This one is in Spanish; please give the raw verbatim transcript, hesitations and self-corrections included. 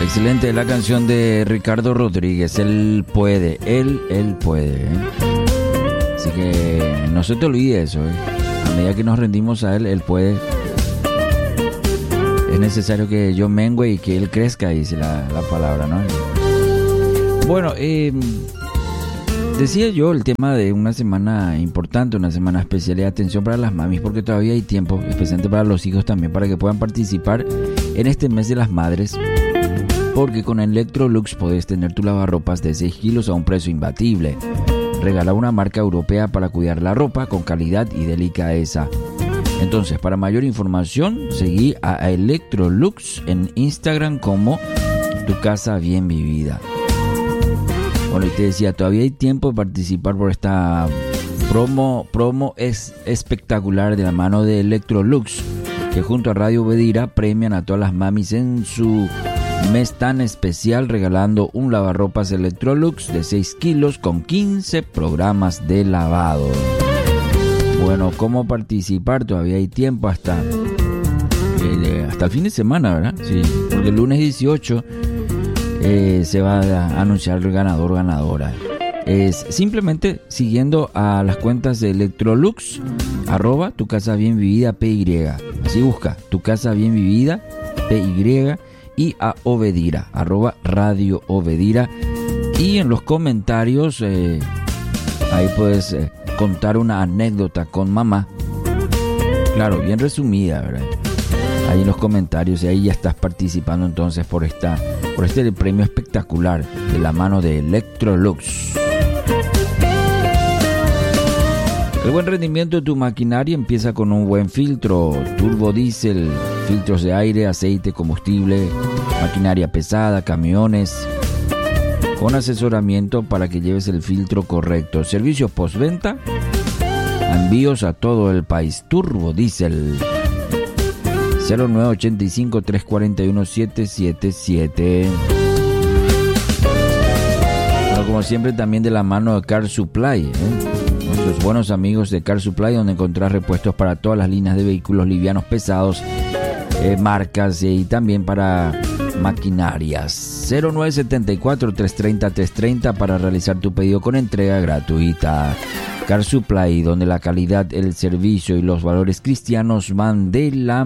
Excelente la canción de Ricardo Rodríguez. Él puede, él, él puede. ¿eh? Así que no se te olvide eso. ¿eh? A medida que nos rendimos a él, él puede. Es necesario que yo mengue y que él crezca, dice la, la palabra, ¿no? Bueno, eh, decía yo el tema de una semana importante, una semana especial y atención para las mamis, porque todavía hay tiempo, especialmente para los hijos también, para que puedan participar en este mes de las madres. Porque con Electrolux podés tener tu lavarropas de seis kilos a un precio imbatible. Regala una marca europea para cuidar la ropa con calidad y delicadeza. Entonces, para mayor información, seguí a Electrolux en Instagram como Tu Casa Bien Vivida. Bueno, y te decía, todavía hay tiempo de participar por esta promo, promo es espectacular de la mano de Electrolux, que junto a Radio Bedira premian a todas las mamis en su mes tan especial, regalando un lavarropas Electrolux de seis kilos con quince programas de lavado. Bueno, ¿cómo participar? Todavía hay tiempo hasta, eh, hasta el fin de semana, ¿verdad? Sí, porque el lunes dieciocho eh, se va a anunciar el ganador o ganadora. Es simplemente siguiendo a las cuentas de Electrolux, arroba Tu Casa Bien Vivida P Y. Así busca, Tu Casa Bien Vivida P Y. Y a Obedira, arroba Radio Obedira. Y en los comentarios, eh, ahí puedes eh, contar una anécdota con mamá. Claro, bien resumida, ¿verdad? Ahí en los comentarios, y ahí ya estás participando entonces por esta, por este premio espectacular de la mano de Electrolux. El buen rendimiento de tu maquinaria empieza con un buen filtro, turbo diésel, filtros de aire, aceite, combustible, maquinaria pesada, camiones, con asesoramiento para que lleves el filtro correcto. Servicios postventa, envíos a todo el país. Turbo diésel. cero nueve ochenta y cinco, trescientos cuarenta y uno, setecientos setenta y siete. Bueno, como siempre, también de la mano de Car Supply, ¿eh? Nuestros buenos amigos de Car Supply, donde encontrás repuestos para todas las líneas de vehículos livianos, pesados, eh, marcas eh, y también para maquinarias. cero nueve setenta y cuatro, trescientos treinta, trescientos treinta para realizar tu pedido con entrega gratuita. Car Supply, donde la calidad, el servicio y los valores cristianos van de la